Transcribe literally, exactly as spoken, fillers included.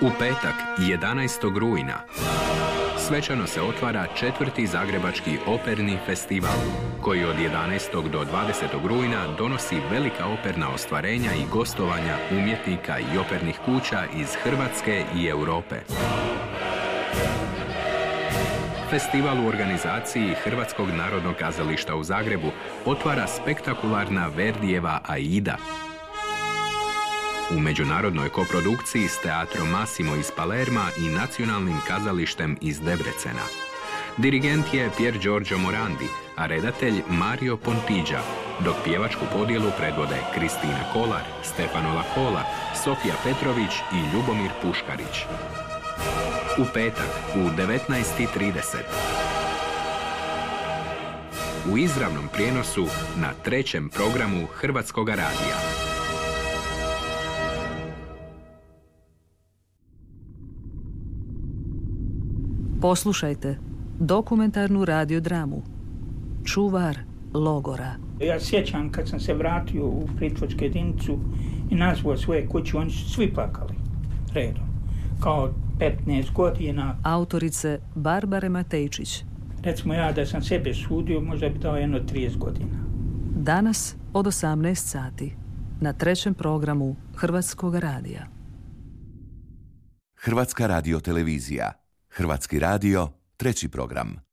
U petak, jedanaestog rujna, svečano se otvara četvrti Zagrebački operni festival, koji od jedanaestog do dvadesetog rujna donosi velika operna ostvarenja i gostovanja umjetnika i opernih kuća iz Hrvatske i Europe. Festival u organizaciji Hrvatskog narodnog kazališta u Zagrebu otvara spektakularna Verdijeva Aida. U međunarodnoj koprodukciji s teatrom Massimo iz Palerma i Nacionalnim kazalištem iz Debrecena. Dirigent je Pier Giorgio Morandi, a redatelj Mario Pontigia, dok pjevačku podjelu predvode Kristina Kolar, Stefano Lacola, Sofija Petrović i Ljubomir Puškarić. U petak u devetnaest i trideset. U izravnom prijenosu na trećem programu Hrvatskoga radija. Poslušajte dokumentarnu radiodramu Čuvar logora. Ja sjećam kad sam se vratio u pritvorsku jedinicu i nazvao svoje kuće, oni su svi plakali redom. Kao petnaest godina. Autorice Barbare Matejčić. Recimo ja da sam sebe sudio, možda bi dao jedno trideset godina. Danas od osamnaest sati na trećem programu Hrvatskoga radija. Hrvatska radiotelevizija. Hrvatski radio, treći program.